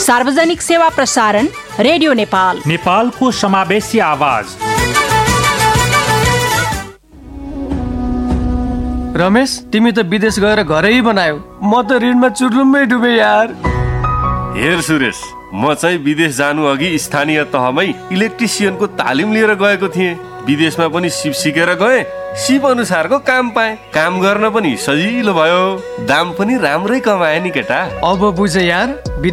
सार्वजनिक सेवा प्रसारण रेडियो नेपाल, नेपालको समावेशी आवाज। रमेश, तिमी त विदेश गएर घरै बनायौ, म त ऋणमा चुर्लुम्मै डुबे यार। हेर सुरेश, म चाहिँ विदेश जानु अघि स्थानीय तहमै इलेक्ट्रिसियनको तालिम लिएर गएको थिएँ। विदेशमा पनि सिप सिकेर गएँ, सिप अनुसारको काम पाएँ। काम गर्न पनि सजिलो भयो, दाम पनि राम्रै कमाए नि केटा। अब बुझे यार।